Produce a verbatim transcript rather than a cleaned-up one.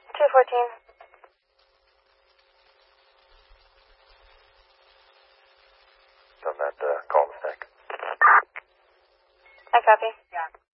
two fourteen. On that uh, call mistake. I copy. Yeah.